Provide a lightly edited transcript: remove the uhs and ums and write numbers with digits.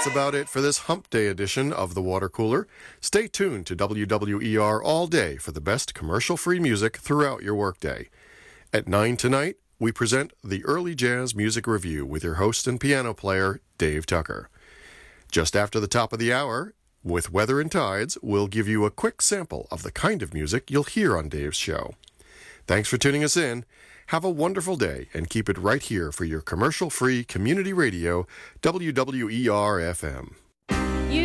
that's about it for this Hump Day edition of The Water Cooler. Stay tuned to WWER all day for the best commercial-free music throughout your workday. At 9 tonight, we present the Early Jazz Music Review with your host and piano player, Dave Tucker. Just after the top of the hour, with Weather and Tides, we'll give you a quick sample of the kind of music you'll hear on Dave's show. Thanks for tuning us in. Have a wonderful day and keep it right here for your commercial-free community radio, WWER-FM.